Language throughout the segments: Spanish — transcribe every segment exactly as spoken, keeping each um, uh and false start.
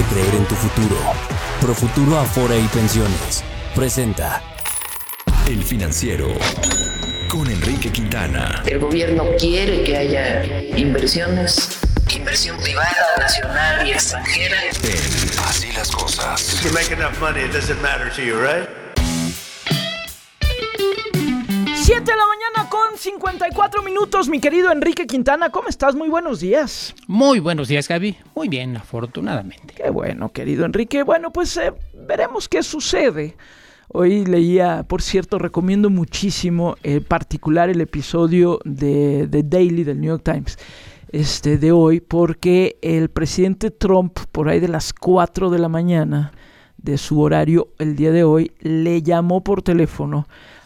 creer en tu futuro. Profuturo Afore y Pensiones presenta El Financiero con Enrique Quintana. El gobierno quiere que haya inversiones, inversión privada, nacional y extranjera. En Así las Cosas. You make enough money, it doesn't matter to you, right? siete de la mañana con cincuenta y cuatro minutos, mi querido Enrique Quintana, ¿cómo estás? Muy buenos días. Muy buenos días, Gaby. Muy bien, afortunadamente. Qué bueno, querido Enrique. Bueno, pues eh, veremos qué sucede. Hoy leía, por cierto, recomiendo muchísimo en eh, particular el episodio de, de Daily del New York Times este, de hoy, porque el presidente Trump, por ahí de las cuatro de la mañana de su horario el día de hoy, le llamó por teléfono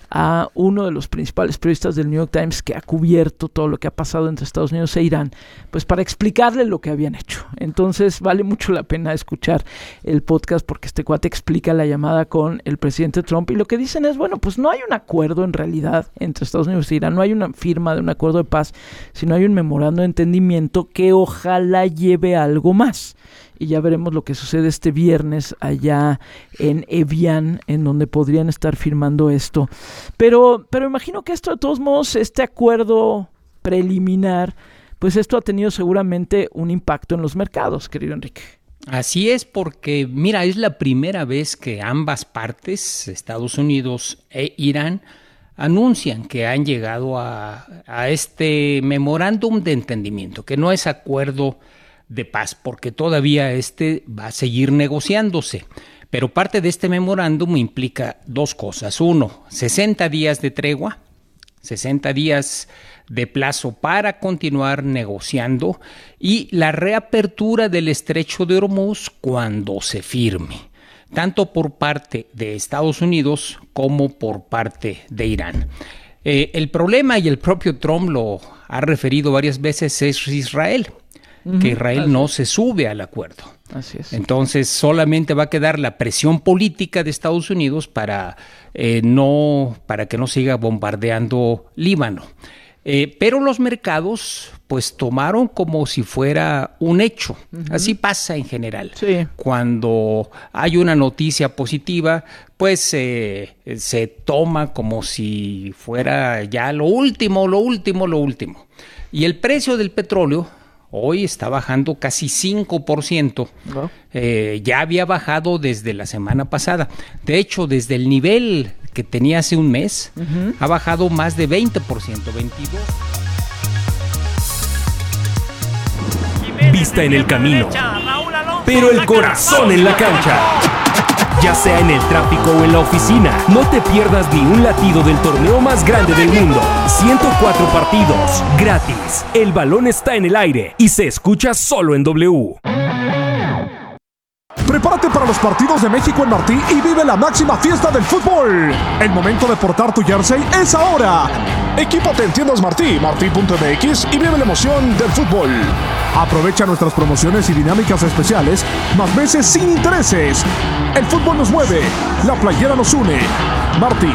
a uno de los principales periodistas del New York Times que ha cubierto todo lo que ha pasado entre Estados Unidos e Irán, pues para explicarle lo que habían hecho. Entonces vale mucho la pena escuchar el podcast porque este cuate explica la llamada con el presidente Trump y lo que dicen es, bueno, pues no hay un acuerdo en realidad entre Estados Unidos e Irán, no hay una firma de un acuerdo de paz, sino hay un memorando de entendimiento que ojalá lleve a algo más. Y ya veremos lo que sucede este viernes allá en Evian, en donde podrían estar firmando esto. Pero, pero imagino que esto de todos modos, este acuerdo preliminar, pues esto ha tenido seguramente un impacto en los mercados, querido Enrique. Así es, porque mira, es la primera vez que ambas partes, Estados Unidos e Irán, anuncian que han llegado a, a este memorándum de entendimiento, que no es acuerdo de paz, porque todavía este va a seguir negociándose. Pero parte de este memorándum implica dos cosas. Uno, sesenta días de tregua, sesenta días de plazo para continuar negociando y la reapertura del estrecho de Hormuz cuando se firme, tanto por parte de Estados Unidos como por parte de Irán. Eh, el problema, y el propio Trump lo ha referido varias veces, es Israel. Que Israel no se sube al acuerdo. Así es. Entonces solamente va a quedar la presión política de Estados Unidos para, eh, no, para que no siga bombardeando Líbano. Eh, pero los mercados pues tomaron como si fuera un hecho. Uh-huh. Así pasa en general. Sí. Cuando hay una noticia positiva, pues eh, se toma como si fuera ya lo último, lo último, lo último. Y el precio del petróleo hoy está bajando casi cinco por ciento. ¿No? Eh, ya había bajado desde la semana pasada. De hecho, desde el nivel que tenía hace un mes, uh-huh. ha bajado más de veinte por ciento, veintidós por ciento. Vista en el camino, pero el corazón en la cancha. Ya sea en el tráfico o en la oficina, no te pierdas ni un latido del torneo más grande del mundo. ciento cuatro partidos, gratis. El balón está en el aire y se escucha solo en W. Prepárate para los partidos de México en Martí y vive la máxima fiesta del fútbol. El momento de portar tu jersey es ahora. Equípate en tiendas Martí, martí punto m x y vive la emoción del fútbol. Aprovecha nuestras promociones y dinámicas especiales, más veces sin intereses. El fútbol nos mueve, la playera nos une. Martí.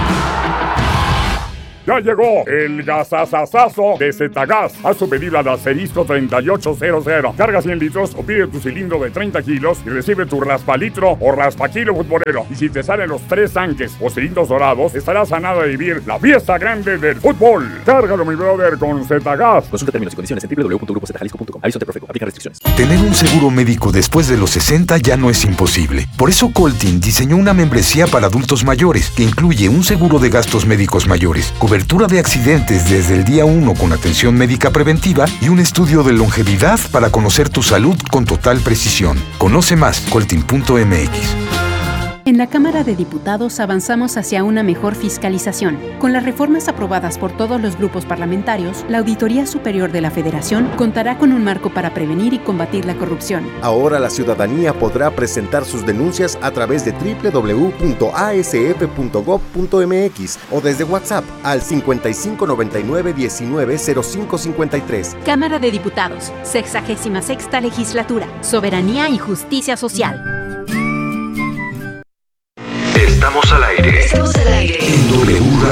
Ya llegó el gasasasazo de Zetagas. Haz tu pedido al asterisco treinta y ocho cero cero. Carga cien litros o pide tu cilindro de treinta kilos y recibe tu raspalitro o raspakilo futbolero. Y si te salen los tres tanques o cilindros dorados, estarás a nada de vivir la fiesta grande del fútbol. Cárgalo, mi brother, con Zetagas. Consulta términos y condiciones en doble u doble u doble u punto grupo zeta jalisco punto com. Aviso de Profeco. Aplica restricciones. Tener un seguro médico después de los sesenta ya no es imposible. Por eso Coltin diseñó una membresía para adultos mayores que incluye un seguro de gastos médicos mayores, cobertura de accidentes desde el día uno con atención médica preventiva y un estudio de longevidad para conocer tu salud con total precisión. Conoce más, coltin punto m x. En la Cámara de Diputados avanzamos hacia una mejor fiscalización. Con las reformas aprobadas por todos los grupos parlamentarios, la Auditoría Superior de la Federación contará con un marco para prevenir y combatir la corrupción. Ahora la ciudadanía podrá presentar sus denuncias a través de doble u doble u doble u punto a s f punto gob punto m x o desde WhatsApp al cincuenta y cinco noventa y nueve diecinueve cero cinco cincuenta y tres. Cámara de Diputados, sexagésima sexta Legislatura, Soberanía y Justicia Social. Estamos al aire. Estamos al aire. En W